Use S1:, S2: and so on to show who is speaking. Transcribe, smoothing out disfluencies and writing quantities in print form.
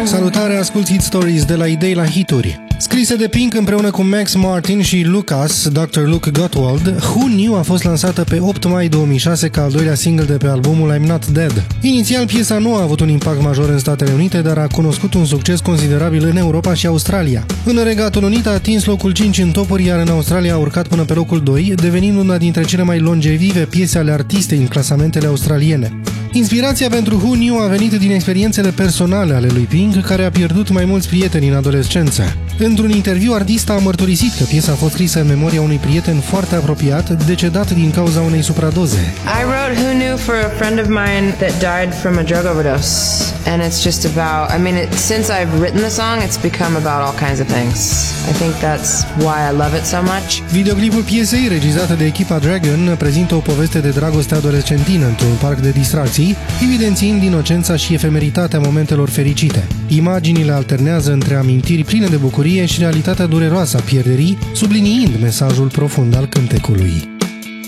S1: Salutare, asculti Hit Stories de la idei la hituri. Scrise de Pink împreună cu Max Martin și Lucas, Dr. Luke Gottwald, Who Knew a fost lansată pe 8 mai 2006 ca al doilea single de pe albumul I'm Not Dead. Inițial, piesa nu a avut un impact major în Statele Unite, dar a cunoscut un succes considerabil în Europa și Australia. În Regatul Unit a atins locul 5 în topuri, iar în Australia a urcat până pe locul 2, devenind una dintre cele mai longevive piese ale artistei în clasamentele australiene. Inspirația pentru Who Knew a venit din experiențele personale ale lui Pink, care a pierdut mai mulți prieteni în adolescență. Într-un interviu, artista a mărturisit că piesa a fost scrisă în memoria unui prieten foarte apropiat, decedat din cauza unei supradoze.
S2: I wrote Who Knew for a friend of mine that died from a drug overdose. And it's just about, since I've written the song, it's become about all kinds of things. I think that's why I love it so much.
S1: Videoclipul piesei, regizată de echipa Dragon, prezintă o poveste de dragoste adolescentină într-un parc de distracții, evidențiind inocența și efemeritatea momentelor fericite. Imaginile alternează între amintiri pline de bucurie și realitatea dureroasă a pierderii, subliniind mesajul profund al cântecului.